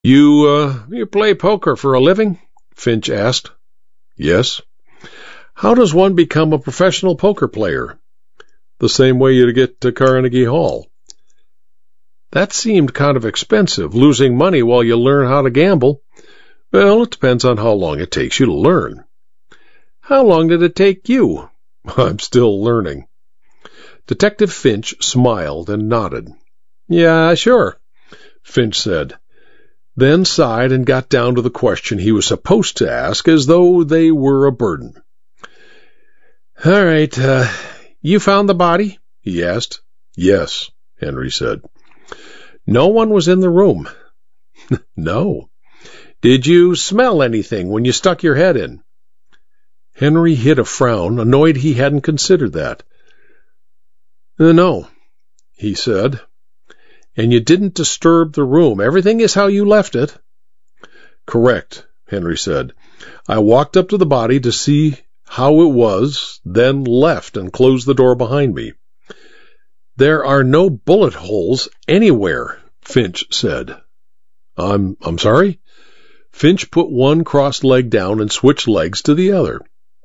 You play poker for a living? Finch asked. Yes. How does one become a professional poker player? The same way you get to Carnegie Hall. That seemed kind of expensive, losing money while you learn how to gamble. Well, it depends on how long it takes you to learn. How long did it take you? I'm still learning. Detective Finch smiled and nodded. Yeah, sure, Finch said, then sighed and got down to the question he was supposed to ask as though they were a burden. All right, you found the body? He asked. Yes, Henry said. No one was in the room. No. Did you smell anything when you stuck your head in? Henry hid a frown, annoyed he hadn't considered that. No, he said. And you didn't disturb the room. Everything is how you left it. Correct, Henry said. I walked up to the body to see how it was, then left and closed the door behind me. There are no bullet holes anywhere, Finch said. I'm sorry? Finch put one crossed leg down and switched legs to the other.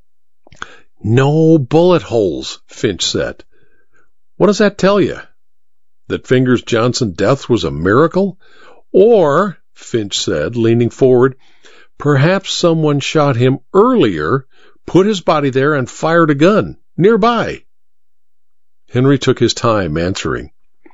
No bullet holes, Finch said. What does that tell you? That Fingers Johnson's death was a miracle? Or, Finch said, leaning forward, perhaps someone shot him earlier, put his body there, and fired a gun nearby. Henry took his time answering.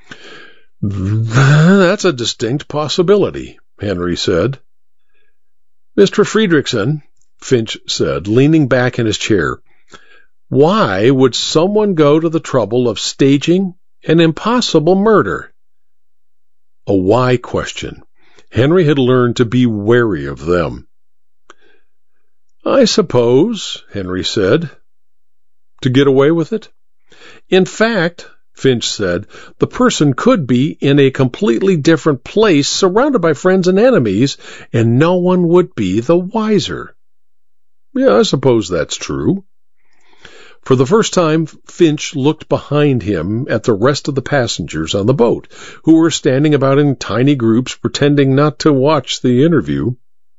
That's a distinct possibility, Henry said. Mr. Friedrichsen, Finch said, leaning back in his chair, why would someone go to the trouble of staging an impossible murder? A why question. Henry had learned to be wary of them. I suppose, Henry said, to get away with it. In fact, Finch said, the person could be in a completely different place, surrounded by friends and enemies, and no one would be the wiser. Yeah, I suppose that's true. For the first time, Finch looked behind him at the rest of the passengers on the boat, who were standing about in tiny groups, pretending not to watch the interview.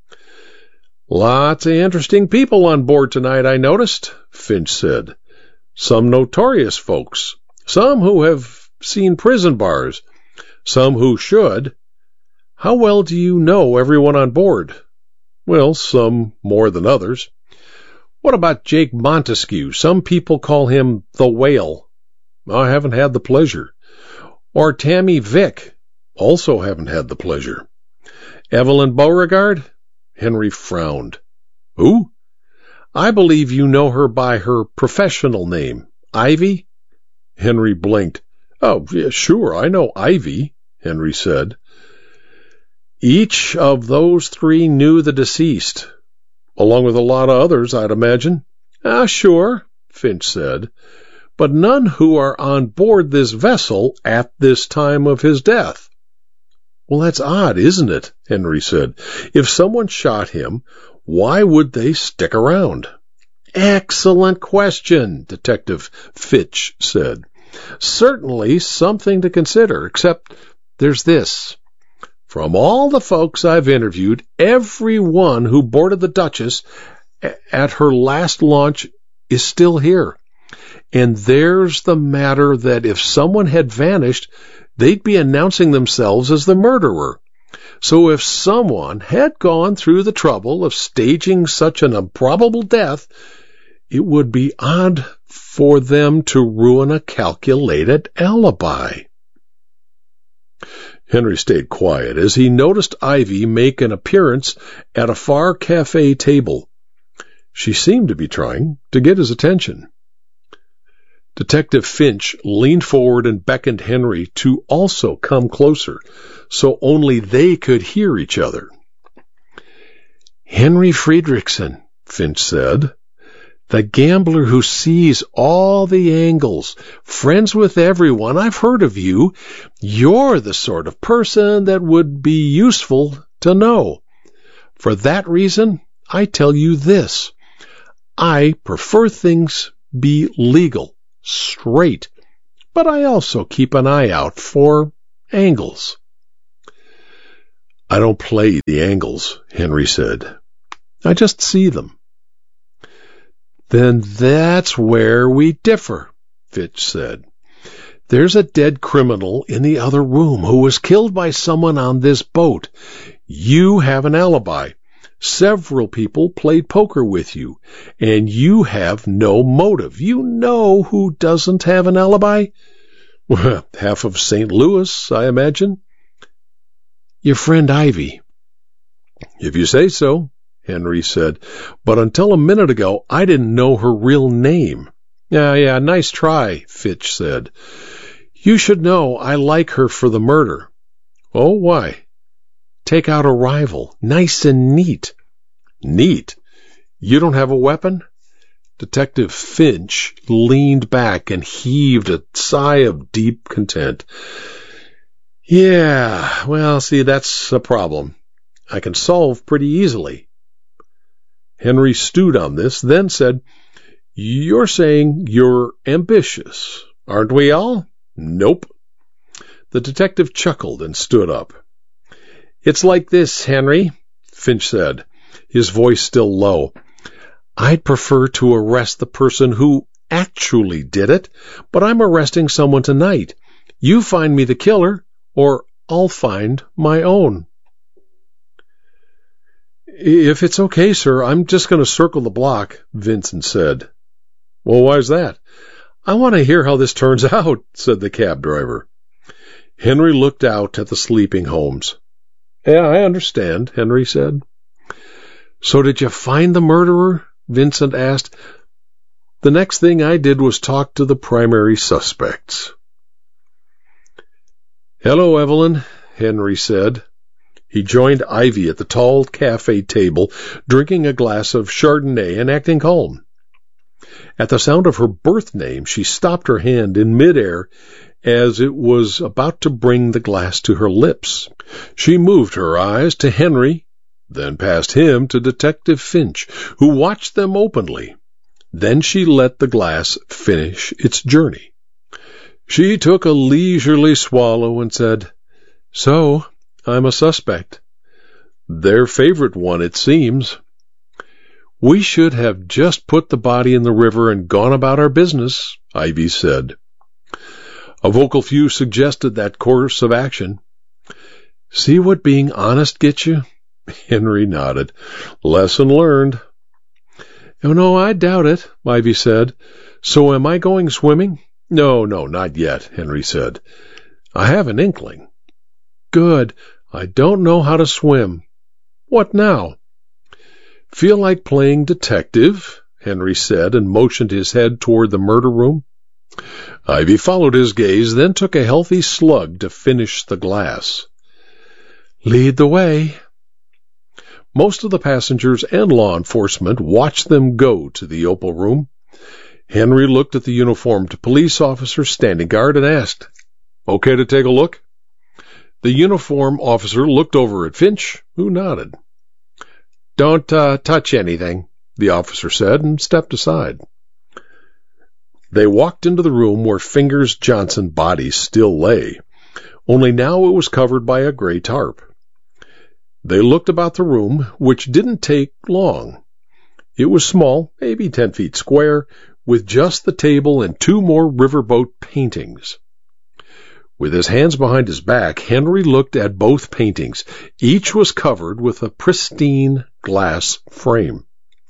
Lots of interesting people on board tonight, I noticed, Finch said. Some notorious folks, some who have seen prison bars, some who should. How well do you know everyone on board? Well, some more than others. What about Jake Montesquieu? Some people call him the Whale. I haven't had the pleasure. Or Tammy Vick. Also haven't had the pleasure. Evelyn Beauregard? Henry frowned. Who? I believe you know her by her professional name. Ivy? Henry blinked. Oh, yeah, sure, I know Ivy, Henry said. Each of those three knew the deceased. Along with a lot of others, I'd imagine. Sure, Finch said, but none who are on board this vessel at this time of his death. Well, that's odd, isn't it? Henry said. If someone shot him, why would they stick around? Excellent question, Detective Finch said. Certainly something to consider, except there's this. From all the folks I've interviewed, everyone who boarded the Duchess at her last launch is still here. And there's the matter that if someone had vanished, they'd be announcing themselves as the murderer. So if someone had gone through the trouble of staging such an improbable death, it would be odd for them to ruin a calculated alibi. Henry stayed quiet as he noticed Ivy make an appearance at a far cafe table. She seemed to be trying to get his attention. Detective Finch leaned forward and beckoned Henry to also come closer, so only they could hear each other. Henry Friedrichsen, Finch said, the gambler who sees all the angles, friends with everyone. I've heard of you. You're the sort of person that would be useful to know. For that reason, I tell you this. I prefer things be legal, straight, but I also keep an eye out for angles. I don't play the angles, Henry said. I just see them. Then that's where we differ, Finch said. There's a dead criminal in the other room who was killed by someone on this boat. You have an alibi. Several people played poker with you, and you have no motive. You know who doesn't have an alibi? Well, half of St. Louis, I imagine. Your friend Ivy. If you say so, Henry said, but until a minute ago, I didn't know her real name. Yeah, nice try, Finch said. You should know I like her for the murder. Oh, why? Take out a rival. Nice and neat. Neat? You don't have a weapon? Detective Finch leaned back and heaved a sigh of deep content. Yeah, well, see, that's a problem I can solve pretty easily. Henry stewed on this, then said, You're saying you're ambitious, aren't we all? Nope. The detective chuckled and stood up. It's like this, Henry, Finch said, his voice still low. I'd prefer to arrest the person who actually did it, but I'm arresting someone tonight. You find me the killer, or I'll find my own. If it's okay, sir, I'm just going to circle the block, Vincent said. Well, why's that? I want to hear how this turns out, said the cab driver. Henry looked out at the sleeping Holmes. Yeah, I understand, Henry said. So did you find the murderer? Vincent asked. The next thing I did was talk to the primary suspects. Hello, Evelyn, Henry said. He joined Ivy at the tall cafe table, drinking a glass of Chardonnay and acting calm. At the sound of her birth name, she stopped her hand in midair as it was about to bring the glass to her lips. She moved her eyes to Henry, then past him to Detective Finch, who watched them openly. Then she let the glass finish its journey. She took a leisurely swallow and said, So, I'm a suspect. Their favorite one, it seems. We should have just put the body in the river and gone about our business, Ivy said. A vocal few suggested that course of action. See what being honest gets you? Henry nodded. Lesson learned. Oh, no, I doubt it, Ivy said. So am I going swimming? No, not yet, Henry said. I have an inkling. Good. I don't know how to swim. What now? Feel like playing detective, Henry said, and motioned his head toward the murder room. Ivy followed his gaze, then took a healthy slug to finish the glass. Lead the way. Most of the passengers and law enforcement watched them go to the Opal Room. Henry looked at the uniformed police officer standing guard and asked, Okay to take a look? The uniform officer looked over at Finch, who nodded. Don't touch anything, the officer said, and stepped aside. They walked into the room where Fingers Johnson's body still lay, only now it was covered by a gray tarp. They looked about the room, which didn't take long. It was small, maybe 10 feet square, with just the table and 2 more riverboat paintings. With his hands behind his back, Henry looked at both paintings. Each was covered with a pristine glass frame.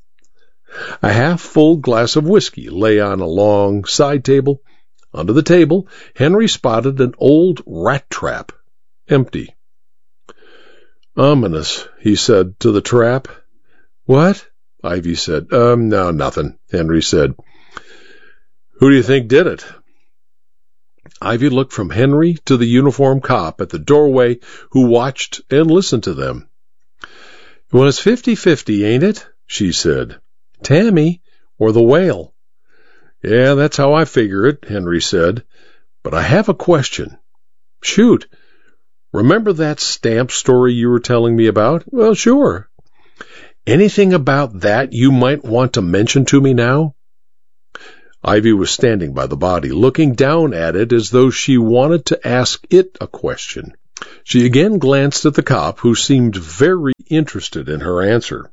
A half-full glass of whiskey lay on a long side table. Under the table, Henry spotted an old rat trap, empty. Ominous, he said to the trap. What? Ivy said. No, nothing, Henry said. Who do you think did it? Ivy looked from Henry to the uniformed cop at the doorway who watched and listened to them. Well, it's 50-50, ain't it? She said. Tammy or the whale? Yeah, that's how I figure it, Henry said. But I have a question. Shoot. Remember that stamp story you were telling me about? Well, sure. Anything about that you might want to mention to me now? Ivy was standing by the body, looking down at it as though she wanted to ask it a question. She again glanced at the cop, who seemed very interested in her answer.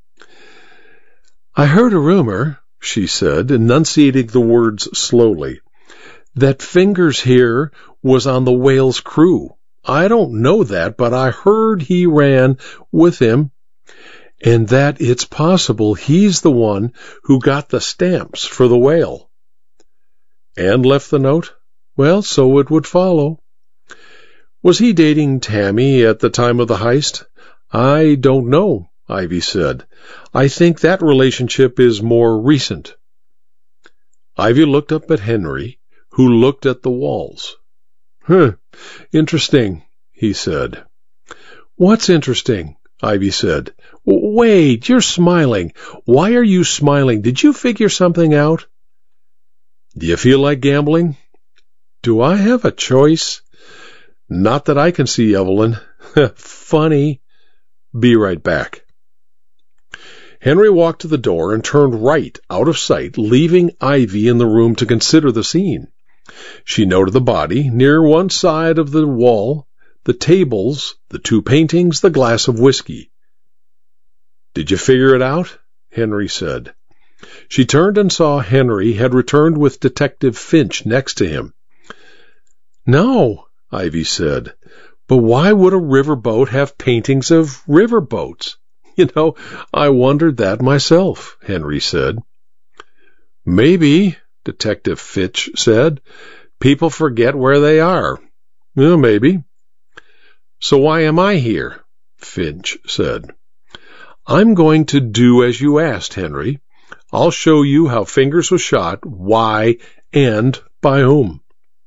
"I heard a rumor," she said, enunciating the words slowly, "that Fingers here was on the Whale's crew. I don't know that, but I heard he ran with him, and that it's possible he's the one who got the stamps for the Whale." "And left the note?" "Well, so it would follow." "Was he dating Tammy at the time of the heist?" "I don't know," Ivy said. "I think that relationship is more recent." Ivy looked up at Henry, who looked at the walls. Interesting," he said. "What's interesting?" Ivy said. "Wait, you're smiling. Why are you smiling? Did you figure something out?" "Do you feel like gambling?" "Do I have a choice?" "Not that I can see, Evelyn." "Funny." "Be right back." Henry walked to the door and turned right out of sight, leaving Ivy in the room to consider the scene. She noted the body, near one side of the wall, the tables, the two paintings, the glass of whiskey. "Did you figure it out?" Henry said. She turned and saw Henry had returned with Detective Finch next to him. "No," Ivy said. "But why would a riverboat have paintings of riverboats?" I wondered that myself," Henry said. "Maybe," Detective Finch said, "people forget where they are." "Well, maybe." "So why am I here?" Finch said. "I'm going to do as you asked, Henry. I'll show you how Fingers was shot, why, and by whom."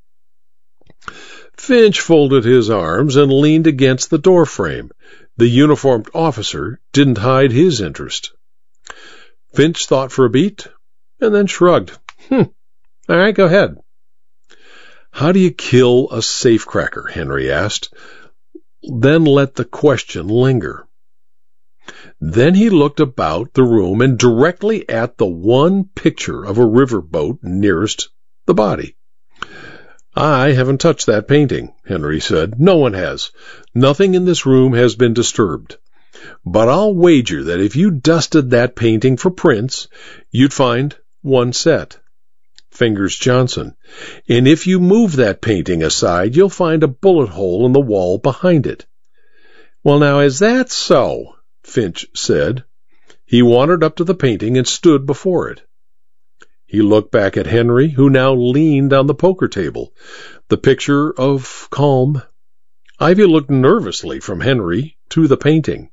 Finch folded his arms and leaned against the doorframe. The uniformed officer didn't hide his interest. Finch thought for a beat, and then shrugged. All right, go ahead." "How do you kill a safecracker?" Henry asked, then let the question linger. Then he looked about the room and directly at the one picture of a riverboat nearest the body. "I haven't touched that painting," Henry said. "No one has. Nothing in this room has been disturbed. But I'll wager that if you dusted that painting for prints, you'd find one set, Fingers Johnson. And if you move that painting aside, you'll find a bullet hole in the wall behind it." "Well, now, is that so?" Finch said. He wandered up to the painting and stood before it. He looked back at Henry, who now leaned on the poker table, the picture of calm. Ivy looked nervously from Henry to the painting.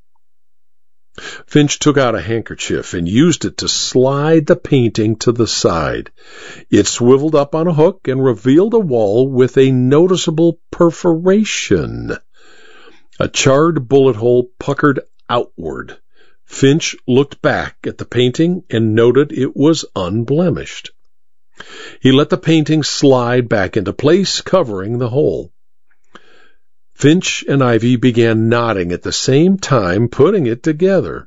Finch took out a handkerchief and used it to slide the painting to the side. It swiveled up on a hook and revealed a wall with a noticeable perforation. A charred bullet hole puckered outward. Finch looked back at the painting and noted it was unblemished. He let the painting slide back into place, covering the hole. Finch and Ivy began nodding at the same time, putting it together.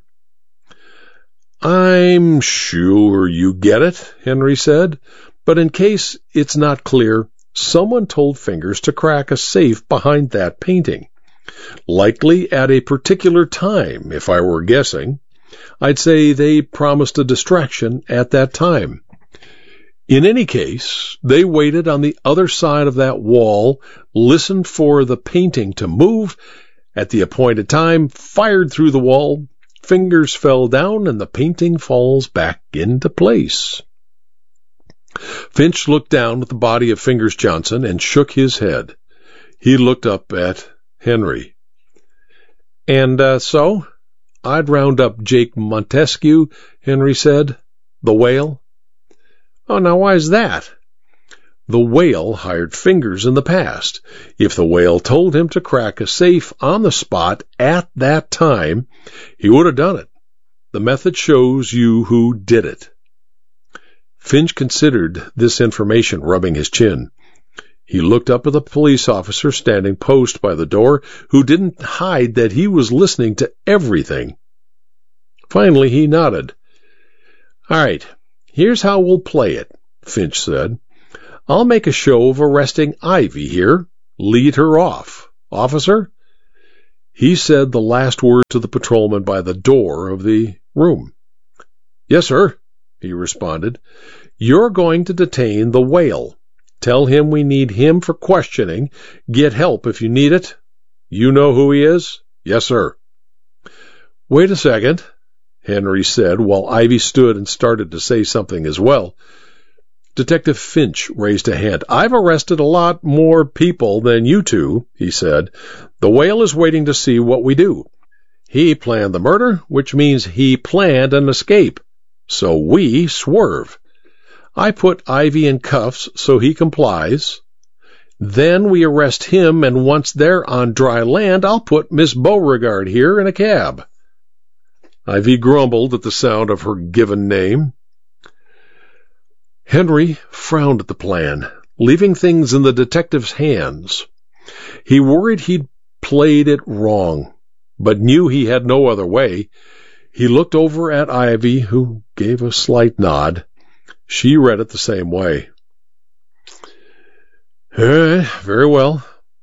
"I'm sure you get it," Henry said, "but in case it's not clear, someone told Fingers to crack a safe behind that painting. Likely at a particular time, if I were guessing. I'd say they promised a distraction at that time. In any case, they waited on the other side of that wall, listened for the painting to move, at the appointed time, fired through the wall, Fingers fell down, and the painting falls back into place." Finch looked down at the body of Fingers Johnson and shook his head. He looked up at Henry. "And so I'd round up Jake Montesquieu," Henry said. "The Whale." "Oh, now why's that?" "The Whale hired Fingers in the past. If the Whale told him to crack a safe on the spot at that time, he would have done it. The method shows you who did it." Finch considered this information, rubbing his chin. He looked up at the police officer standing post by the door, who didn't hide that he was listening to everything. Finally, he nodded. "All right, here's how we'll play it," Finch said. "I'll make a show of arresting Ivy here, lead her off, Officer?" He said the last word to the patrolman by the door of the room. "Yes, sir," he responded. "You're going to detain the whale. Tell him we need him for questioning. Get help if you need it. You know who he is?" "Yes, sir." "Wait a second," Henry said, while Ivy stood and started to say something as well. Detective Finch raised a hand. "I've arrested a lot more people than you two," he said. "The whale is waiting to see what we do. He planned the murder, which means he planned an escape. So we swerve. I put Ivy in cuffs so he complies. Then we arrest him, and once they're on dry land, I'll put Miss Beauregard here in a cab." Ivy grumbled at the sound of her given name. Henry frowned at the plan, leaving things in the detective's hands. He worried he'd played it wrong, but knew he had no other way. He looked over at Ivy, who gave a slight nod. She read it the same way. "Very well."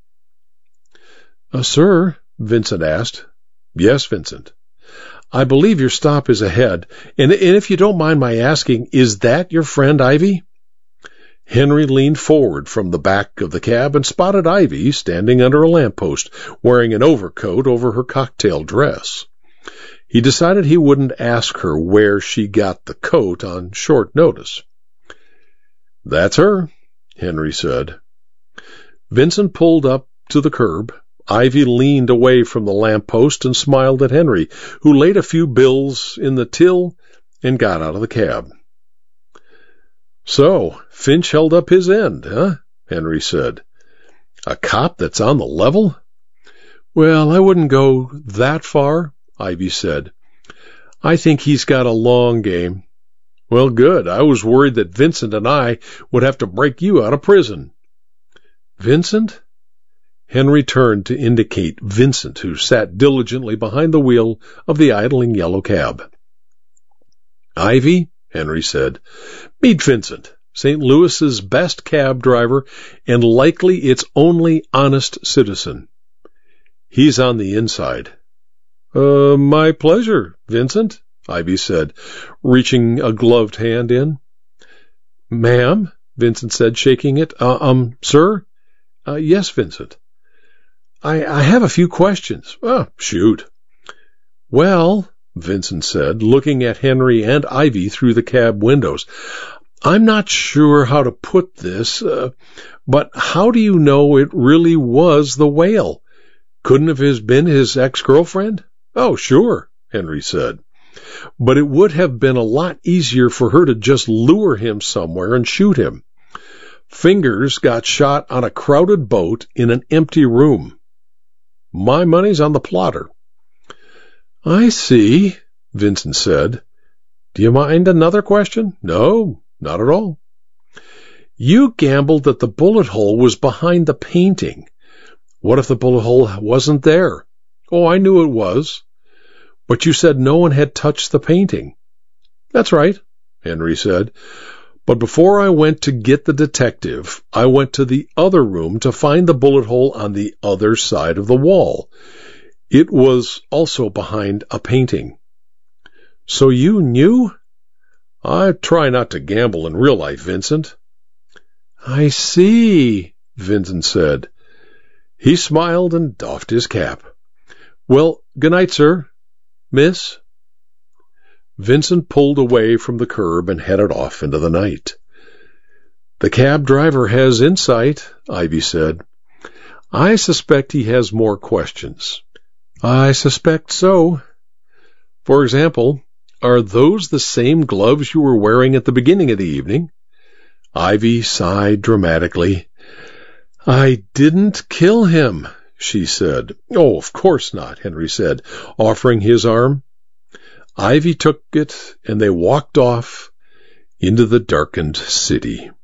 "Sir," Vincent asked. "Yes, Vincent." "I believe your stop is ahead, and if you don't mind my asking, is that your friend Ivy?" Henry leaned forward from the back of the cab and spotted Ivy standing under a lamppost, wearing an overcoat over her cocktail dress. He decided he wouldn't ask her where she got the coat on short notice. "That's her," Henry said. Vincent pulled up to the curb. Ivy leaned away from the lamppost and smiled at Henry, who laid a few bills in the till and got out of the cab. "So, Finch held up his end, huh?" Henry said. "A cop that's on the level?" "Well, I wouldn't go that far," Ivy said. "I think he's got a long game." "Well, good. I was worried that Vincent and I would have to break you out of prison." "Vincent?" Henry turned to indicate Vincent, who sat diligently behind the wheel of the idling yellow cab. "Ivy," Henry said, "meet Vincent, St. Louis's best cab driver and likely its only honest citizen. He's on the inside." My pleasure, Vincent," Ivy said, reaching a gloved hand in. "Ma'am," Vincent said, shaking it. Sir?" "Yes, Vincent." I have a few questions." "Shoot." "Well," Vincent said, looking at Henry and Ivy through the cab windows, "I'm not sure how to put this, but how do you know it really was the whale? Couldn't have been his ex-girlfriend?" "Oh, sure," Henry said. "But it would have been a lot easier for her to just lure him somewhere and shoot him. Fingers got shot on a crowded boat in an empty room. My money's on the plotter." "I see," Vincent said. "Do you mind another question?" "No, not at all." "You gambled that the bullet hole was behind the painting. What if the bullet hole wasn't there?" "Oh, I knew it was." "But you said no one had touched the painting." "That's right," Henry said. "But before I went to get the detective, I went to the other room to find the bullet hole on the other side of the wall. It was also behind a painting." "So you knew?" "I try not to gamble in real life, Vincent." "I see," Vincent said. He smiled and doffed his cap. "Well, good night, sir. Miss?" Vincent pulled away from the curb and headed off into the night. "The cab driver has insight," Ivy said. "I suspect he has more questions." "I suspect so. For example, are those the same gloves you were wearing at the beginning of the evening?" Ivy sighed dramatically. "I didn't kill him," she said. "Oh, of course not," Henry said, offering his arm. Ivy took it, and they walked off into the darkened city.